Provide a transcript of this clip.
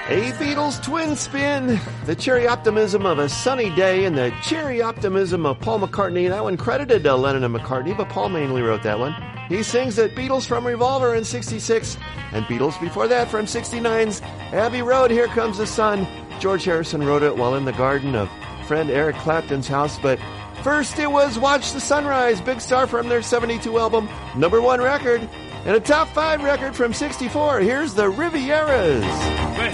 A Beatles twin spin, the cheery optimism of a sunny day and the cheery optimism of Paul McCartney. That one credited to Lennon and McCartney, but Paul mainly wrote that one. He sings that Beatles from Revolver in 66, and Beatles before that from 69's Abbey Road, Here Comes the Sun. George Harrison wrote it while in the garden of friend Eric Clapton's house, but first it was Watch the Sunrise, Big Star from their 72 album, #1 record, and a top 5 record from 64. Here's the Rivieras.